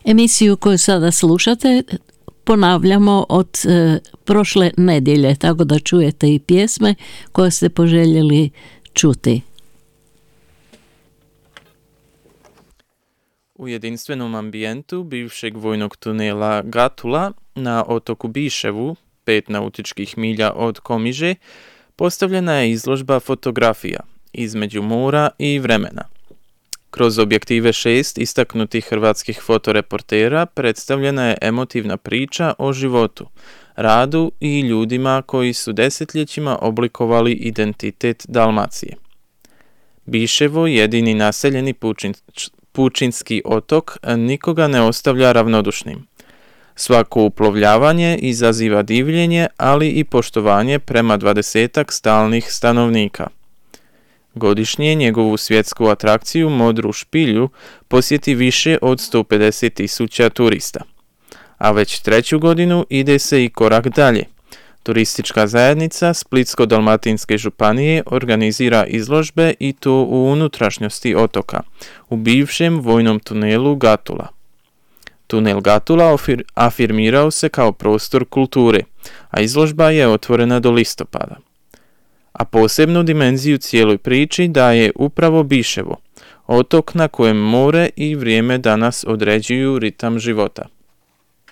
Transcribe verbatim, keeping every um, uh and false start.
Emisiju koju sada slušate ponavljamo od e, prošle nedjelje, tako da čujete i pjesme koje ste poželjeli čuti. U jedinstvenom ambijentu bivšeg vojnog tunela Gatula na otoku Biševu, pet nautičkih milja od Komiže, postavljena je izložba fotografija između mora i vremena. Kroz objektive šest istaknutih hrvatskih fotoreportera predstavljena je emotivna priča o životu, radu i ljudima koji su desetljećima oblikovali identitet Dalmacije. Biševo, jedini naseljeni pučin, pučinski otok, nikoga ne ostavlja ravnodušnim. Svako uplovljavanje izaziva divljenje, ali i poštovanje prema dvadesetak stalnih stanovnika. Godišnje njegovu svjetsku atrakciju Modru špilju posjeti više od sto pedeset tisuća turista. A već treću godinu ide se i korak dalje. Turistička zajednica Splitsko-dalmatinske županije organizira izložbe i to u unutrašnjosti otoka, u bivšem vojnom tunelu Gatula. Tunel Gatula afirmirao se kao prostor kulture, a izložba je otvorena do listopada. A posebnu dimenziju cijeloj priči daje upravo Biševo, otok na kojem more i vrijeme danas određuju ritam života.